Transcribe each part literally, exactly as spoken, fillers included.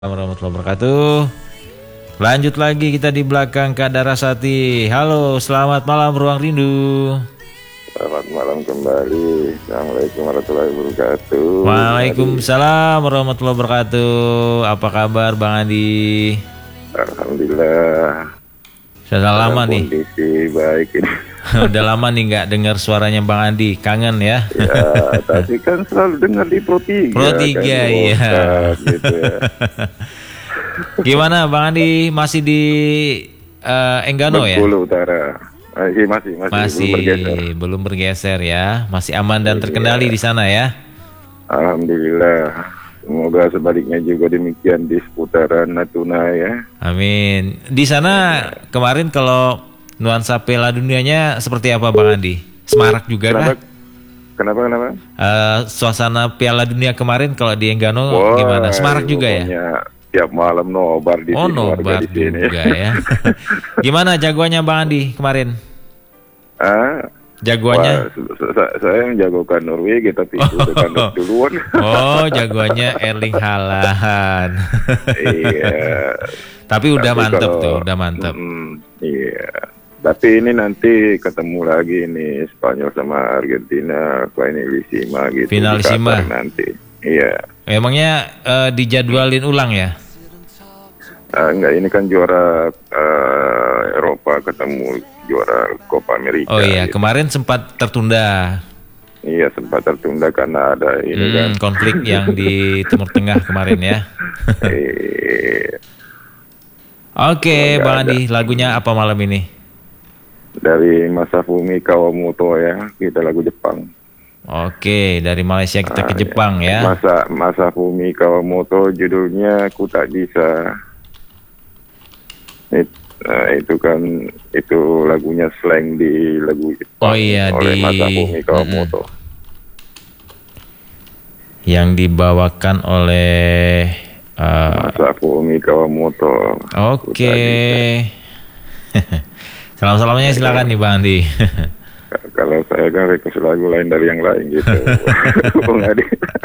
Warahmatullahi wabarakatuh. Lanjut lagi kita di belakang Kak Darasati. Halo, selamat malam Ruang Rindu. Selamat malam kembali. Assalamualaikum warahmatullahi wabarakatuh. Waalaikumsalam warahmatullahi wabarakatuh. Apa kabar Bang Andi? Alhamdulillah. Sudah lama nih. Kondisi baik ini. Udah lama nih nggak dengar suaranya Bang Andi. Kangen ya? Ya, tapi kan selalu dengar di Pro tiga. Pro tiga kan, iya. Gitu ya. Gimana Bang Andi? Masih di uh, Enggano ya? Bengkulu Utara. Ah, iya, masih, masih, Masih belum bergeser. belum bergeser ya. Masih aman dan terkendali Iya. di sana ya. Alhamdulillah. Semoga sebaliknya juga demikian di seputaran Natuna ya. Amin. Di sana kemarin kalau nuansa Piala Dunianya seperti apa Bang Andi? Semarak juga Kenapa? kah? Kenapa? Kenapa? Uh, suasana Piala Dunia kemarin kalau di Enggano Wah, gimana? Semarak juga ya? pokoknya tiap malam nobar di Oh sini, warga nobar di sini. juga ya. Gimana jagoannya Bang Andi kemarin? Ah, Jagoannya? wah, sa- sa- saya menjagokan Norwegia tapi itu udah kandas duluan. Oh jagoannya Erling Haaland. Iya. Tapi udah Tapi mantep kalau- tuh, udah mantep. Mm, iya. Tapi ini nanti ketemu lagi nih Spanyol sama Argentina finalissima gitu. di Finalissima. Qatar nanti. Iya. Emangnya uh, dijadwalin ulang ya? Ah, enggak, ini kan juara ah, Eropa ketemu juara Copa America. Oh iya, gitu. kemarin sempat tertunda. Iya, sempat tertunda karena ada ini kan. Hmm, konflik yang di Timur Tengah kemarin ya. Eh, Oke, Nggak Bang ada. Andi, lagunya apa malam ini? dari Masafumi Kawamoto ya, kita lagu Jepang. Oke, dari Malaysia kita ke Ah, Jepang ya. Masa Masafumi Kawamoto judulnya Ku Tak Bisa. It, nah, itu kan itu lagunya slang di lagu Oh Jepang iya, oleh di- Masafumi Kawamoto. Yang dibawakan oleh uh, Masafumi Kawamoto. Ku Oke. Tak Bisa. Salam-salamnya silakan nih Bang Andi. K- Kalau saya kan request lagu lain dari yang lain gitu. Bung Adi.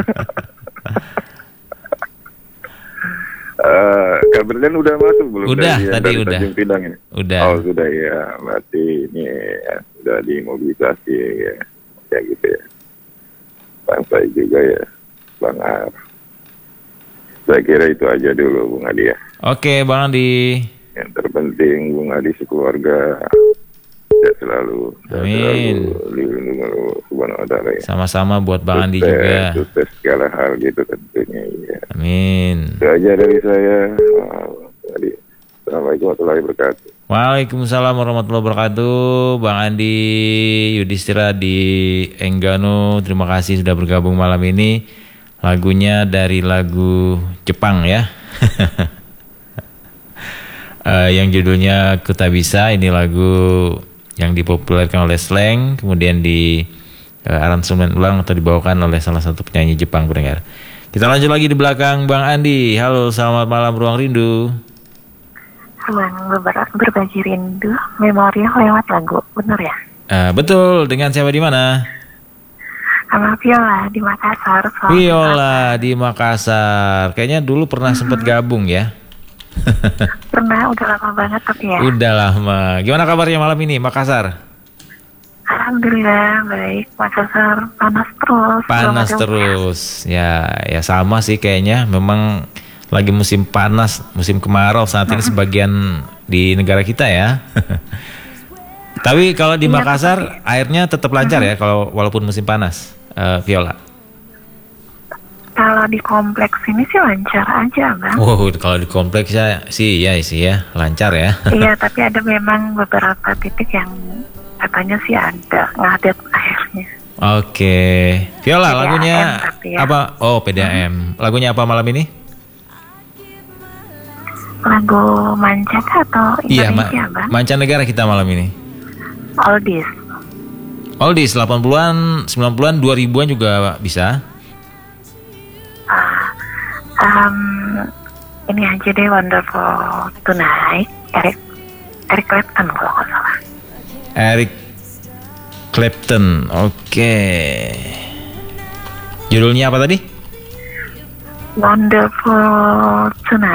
Eh, Kak Berlian udah masuk belum? Udah, dari, yang tadi dari udah. Tanjung Pinang ini? Udah. Oh sudah ya, berarti ini ya, sudah dimobilisasi ya, ya gitu ya. Bang saya juga ya, Bang Ar. Saya kira itu aja dulu Bung Adi ya. Oke, Bang Andi. Yang terpenting Bung Adi sekeluarga sehat selalu, sehat Amin. selalu dilindungi oleh Subhanahu wa Ta'ala ya. Sama-sama buat Bang Andi Sukses, juga. sukses segala hal gitu tentunya ya. Amin. Itu aja dari saya. Uh, Adi. Assalamualaikum warahmatullahi wabarakatuh. Waalaikumsalam warahmatullahi wabarakatuh. Bang Andi Yudhistira di Enggano, terima kasih sudah bergabung malam ini. Lagunya dari lagu Jepang ya. Eh, yang judulnya Ku Tak Bisa. Ini lagu yang dipopulerkan oleh Slang, kemudian di uh, aransemen ulang atau dibawakan oleh salah satu penyanyi Jepang pendengar. Kita lanjut lagi di belakang Bang Andi. Halo, selamat malam Ruang Rindu. Ruang ber- berbagi rindu, memori lewat lagu, bener ya? Uh, betul, dengan siapa di mana? Sama Viola di Makassar. Selamat Viola di Makassar. Kayaknya dulu pernah sempat gabung ya. malam. Pernah, udah lama banget tapi ya. Udah lama. Gimana kabarnya malam ini Makassar? Alhamdulillah baik. Makassar panas terus. Panas Belum ada terus. Ya, ya sama sih kayaknya. Memang lagi musim panas, musim kemarau saat ini sebagian di negara kita ya. Tapi kalau di Iya, Makassar airnya tetap lancar ya kalau walaupun musim panas, eh, Viola. Kalau di kompleks ini sih lancar aja, Bang. Wow, kalau di kompleksnya sih ya sih ya lancar ya. Iya, tapi ada memang beberapa titik yang katanya sih ada ngadet airnya. Oke, Viola P D A M lagunya tapi ya. apa? Oh P D A M. Lagunya apa malam ini? Lagu Manca atau Iya, ma- Indonesia, Bang? mancanegara kita malam ini. Oldies. Oldies delapan puluhan, sembilan puluhan, dua ribuan juga bisa. Ah, um, ini aja deh Wonderful Tonight, Eric Eric Clapton kalau nggak salah. Eric Clapton. Oke. Judulnya apa tadi? Wonderful Tonight.